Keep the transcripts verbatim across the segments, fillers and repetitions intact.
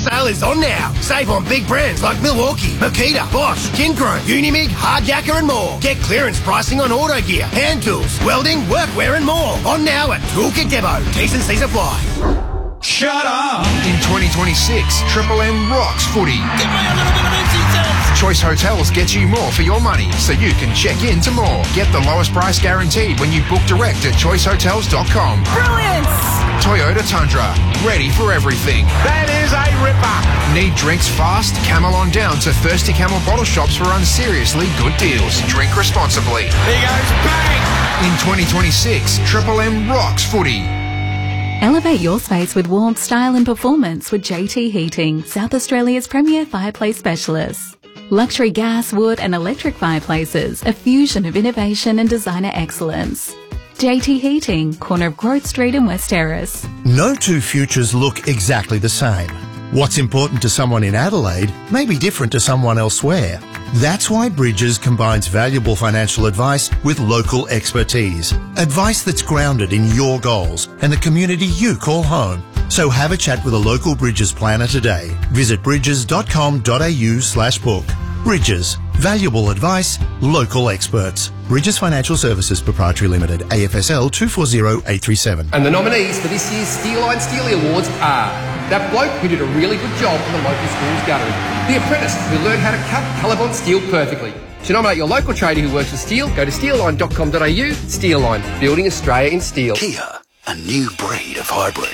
sale is on now. Save on big brands like Milwaukee, Makita, Bosch, Kinchrome, Unimig, Hardjacker and more. Get clearance pricing on auto gear, hand tools, welding, workwear and more. On now at Toolkit Depot. T's and C's apply. Shut up! In twenty twenty-six, Triple M rocks footy. Give me a little bit of empty sense. Choice Hotels gets you more for your money, so you can check in to more. Get the lowest price guaranteed when you book direct at choice hotels dot com. Brilliant! Toyota Tundra, ready for everything. That is a ripper. Need drinks fast? Camel on down to Thirsty Camel bottle shops for unseriously good deals. Drink responsibly. He goes bang! In twenty twenty-six, Triple M rocks footy. Elevate your space with warmth, style and performance with J T Heating, South Australia's premier fireplace specialist. Luxury gas, wood and electric fireplaces, a fusion of innovation and designer excellence. J T Heating, corner of Growth Street in West Terrace. No two futures look exactly the same. What's important to someone in Adelaide may be different to someone elsewhere. That's why Bridges combines valuable financial advice with local expertise. Advice that's grounded in your goals and the community you call home. So have a chat with a local Bridges planner today. Visit bridges dot com dot a u slash book. Bridges. Valuable advice, local experts. Bridges Financial Services Proprietary Limited, A F S L two four zero eight three seven. And the nominees for this year's Steeline Steely Awards are that bloke who did a really good job in the local school's guttering, the apprentice who learned how to cut Colorbond steel perfectly. To nominate your local trader who works with steel, go to steel line dot com dot a u. Steelline, building Australia in steel. Kia, a new breed of hybrid.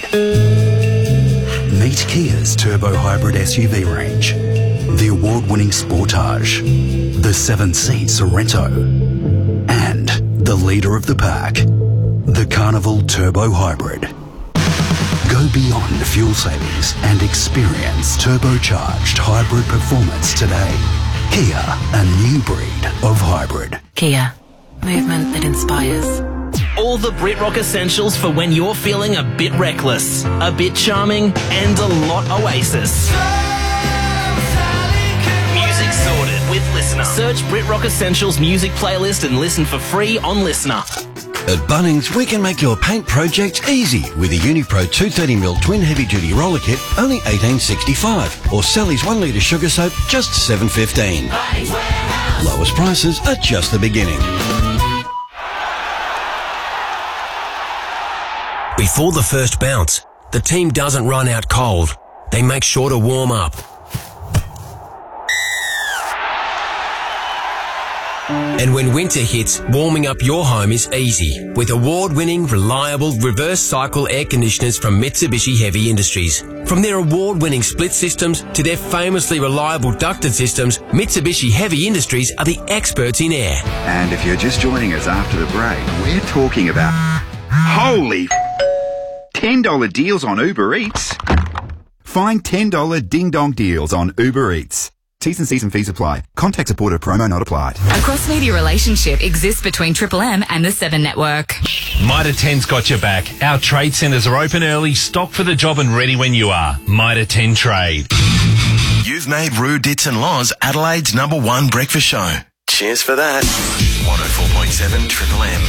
Meet Kia's turbo hybrid S U V range. The award-winning Sportage, the seven-seat Sorrento, and the leader of the pack, the Carnival Turbo Hybrid. Go beyond fuel savings and experience turbocharged hybrid performance today. Kia, a new breed of hybrid. Kia, movement that inspires. All the BritRock essentials for when you're feeling a bit reckless, a bit charming, and a lot Oasis. Music sorted with Listener. Search BritRock Essentials music playlist and listen for free on Listener. At Bunnings, we can make your paint project easy with a Unipro two thirty millimeter twin heavy-duty roller kit, only eighteen sixty-five, or Sally's one litre sugar soap, just seven fifteen. Lowest prices are just the beginning. Before the first bounce, the team doesn't run out cold. They make sure to warm up. And when winter hits, warming up your home is easy with award-winning, reliable, reverse-cycle air conditioners from Mitsubishi Heavy Industries. From their award-winning split systems to their famously reliable ducted systems, Mitsubishi Heavy Industries are the experts in air. And if you're just joining us after the break, we're talking about holy ten dollar deals on Uber Eats. Find ten dollar ding-dong deals on Uber Eats. T's and C's and fees apply. Contact supporter promo not applied. A cross-media relationship exists between Triple M and the Seven Network. Mitre ten's got your back. Our trade centres are open early, stocked for the job and ready when you are. Mitre ten Trade. You've made Roo, Dits and Loz Adelaide's number one breakfast show. Cheers for that. one oh four point seven Triple M.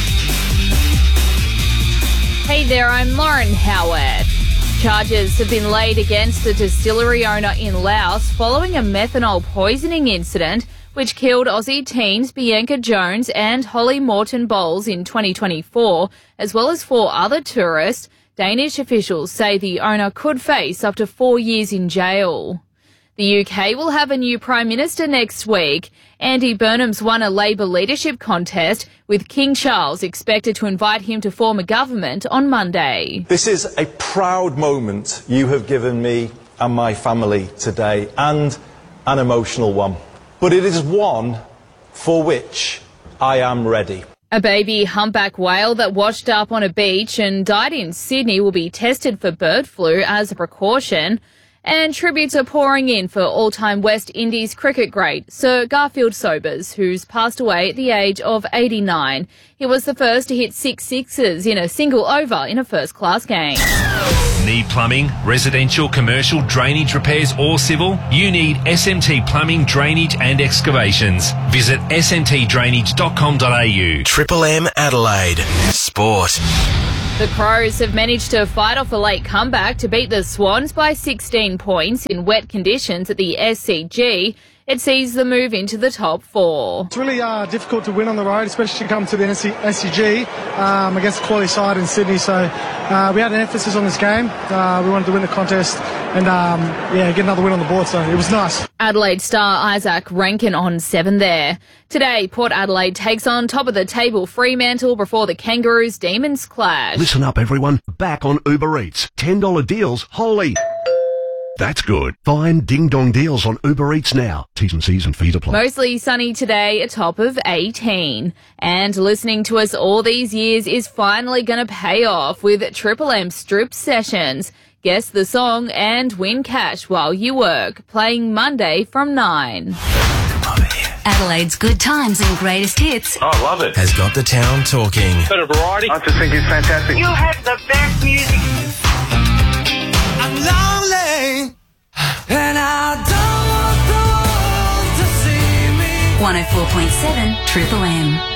Hey there, I'm Lauren Howard. Charges have been laid against the distillery owner in Laos following a methanol poisoning incident which killed Aussie teens Bianca Jones and Holly Morton Bowles in twenty twenty-four, as well as four other tourists. Danish officials say the owner could face up to four years in jail. The U K will have a new Prime Minister next week. Andy Burnham's won a Labour leadership contest, with King Charles expected to invite him to form a government on Monday. This is a proud moment you have given me and my family today, and an emotional one. But it is one for which I am ready. A baby humpback whale that washed up on a beach and died in Sydney will be tested for bird flu as a precaution. And tributes are pouring in for all-time West Indies cricket great Sir Garfield Sobers, who's passed away at the age of eighty-nine. He was the first to hit six sixes in a single over in a first-class game. Need plumbing, residential, commercial, drainage repairs or civil? You need S M T Plumbing, Drainage and Excavations. Visit s m t drainage dot com dot a u. Triple M Adelaide. Sport. The Crows have managed to fight off a late comeback to beat the Swans by sixteen points in wet conditions at the S C G. It sees the move into the top four. It's really uh, difficult to win on the road, especially to come to the S C G um, against a quality side in Sydney. So uh, we had an emphasis on this game. Uh, we wanted to win the contest and um, yeah, get another win on the board. So it was nice. Adelaide star Isaac Rankin on seven there. Today, Port Adelaide takes on top of the table Fremantle before the Kangaroos Demons clash. Listen up, everyone. Back on Uber Eats. ten dollar deals, holy. That's good. Find Ding Dong deals on Uber Eats now. T's and C's and fees apply. Mostly sunny today, a top of eighteen. And listening to us all these years is finally going to pay off with Triple M Strip Sessions. Guess the song and win cash while you work. Playing Monday from nine. Adelaide's good times and greatest hits. Oh, I love it. Has got the town talking. Bit of variety. I just think it's fantastic. You have the best music. I'm lonely, and I don't want the world to see me. one oh four point seven Triple M.